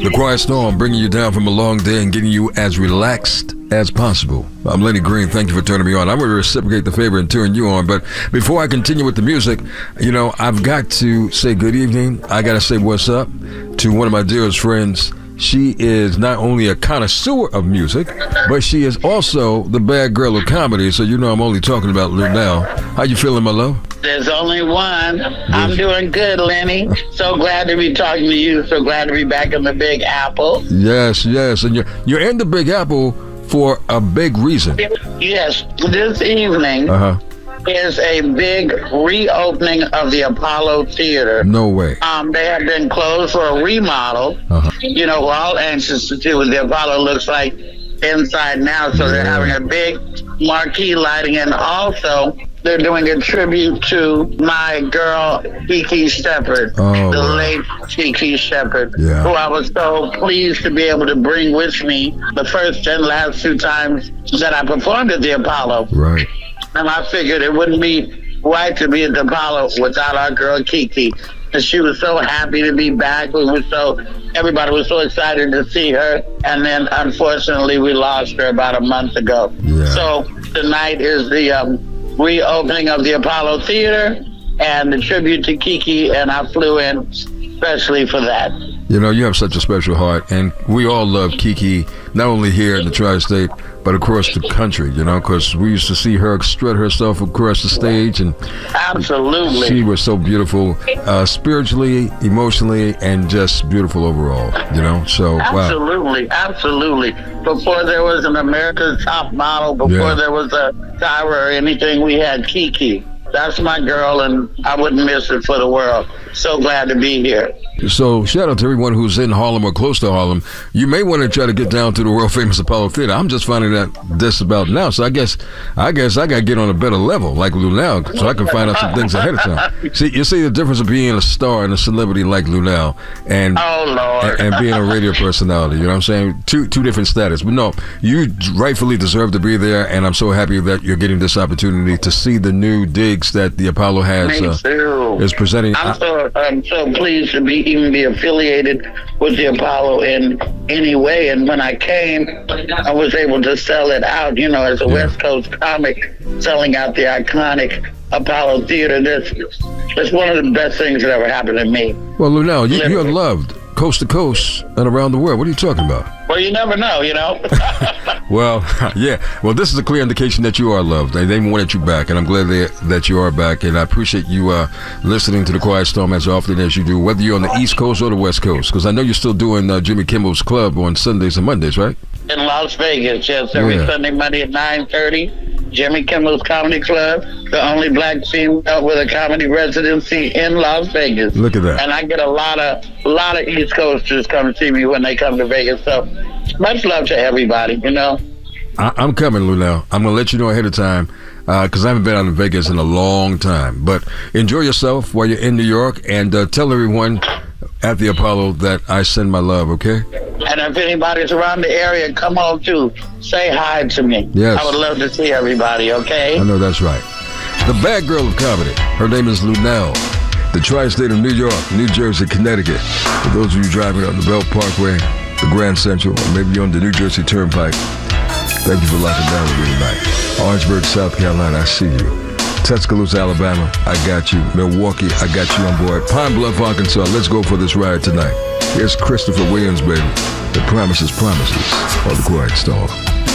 The Quiet Storm, bringing you down from a long day and getting you as relaxed as possible. I'm Lenny Green. Thank you for turning me on. I'm going to reciprocate the favor and turn you on. But before I continue with the music, you know, I've got to say good evening. I got to say what's up to one of my dearest friends. She is not only a connoisseur of music, but she is also the bad girl of comedy. So you know I'm only talking about Luenell. How you feeling, my love? There's only one. I'm doing good, Lenny. So glad to be talking to you. So glad to be back in the Big Apple. Yes, yes. And you're in the Big Apple for a big reason. Yes. This evening is a big reopening of the Apollo Theater. No way. They have been closed for a remodel. You know, we're all anxious to see what the Apollo looks like inside now. So they're having a big marquee lighting, and also they're doing a tribute to my girl, Kiki Shepard, the late Kiki Shepard, who I was so pleased to be able to bring with me the first and last two times that I performed at the Apollo. Right. And I figured it wouldn't be right to be at the Apollo without our girl, Kiki. And she was so happy to be back. Everybody was so excited to see her. And then, unfortunately, we lost her about a month ago. Yeah. So tonight is the reopening of the Apollo Theater and the tribute to Kiki, and I flew in especially for that. You know, you have such a special heart, and we all love Kiki, not only here in the Tri-State, but across the country, you know, because we used to see her strut herself across the stage, and absolutely, she was so beautiful, spiritually, emotionally, and just beautiful overall, you know, so absolutely, absolutely. Before there was an America's Top Model, before there was a Tyra or anything, we had Kiki. That's my girl, and I wouldn't miss it for the world. So glad to be here. So shout out to everyone who's in Harlem or close to Harlem. You may want to try to get down to the world famous Apollo Theater. I'm just finding out this about now, so I guess I got to get on a better level like Luenell, so I can find out some things ahead of time. You see the difference of being a star and a celebrity like Luenell and and being a radio personality. You know what I'm saying? Two different status. But no, you rightfully deserve to be there, and I'm so happy that you're getting this opportunity to see the new digs that the Apollo is presenting. I'm so pleased to even be affiliated with the Apollo in any way. And when I came, I was able to sell it out, you know, as a West Coast comic, selling out the iconic Apollo Theater. That's one of the best things that ever happened to me. Well, Luenell, you're loved coast to coast and around the world. What are you talking about? Well, you never know, you know. Well, yeah. Well, this is a clear indication that you are loved. They wanted you back, and I'm glad that you are back. And I appreciate you listening to The Quiet Storm as often as you do, whether you're on the East Coast or the West Coast, because I know you're still doing Jimmy Kimmel's Club on Sundays and Mondays, right? In Las Vegas, yes. Every Sunday, Monday at 9:30. Jimmy Kimmel's Comedy Club, the only black female with a comedy residency in Las Vegas. Look at that. And I get a lot of East Coasters come see me when they come to Vegas. So much love to everybody, you know. I'm coming, Luenell. I'm going to let you know ahead of time because I haven't been out in Vegas in a long time. But enjoy yourself while you're in New York, and tell everyone at the Apollo that I send my love, okay? And if anybody's around the area, come on too. Say hi to me. Yes. I would love to see everybody, okay? I know that's right. The bad girl of comedy. Her name is Luenell. The Tri-State of New York, New Jersey, Connecticut. For those of you driving on the Belt Parkway, the Grand Central, or maybe you're on the New Jersey Turnpike, thank you for locking down with me tonight. Orangeburg, South Carolina, I see you. Tuscaloosa, Alabama, I got you. Milwaukee, I got you on board. Pine Bluff, Arkansas, let's go for this ride tonight. Here's Christopher Williams, baby. The promises on The Quiet Storm.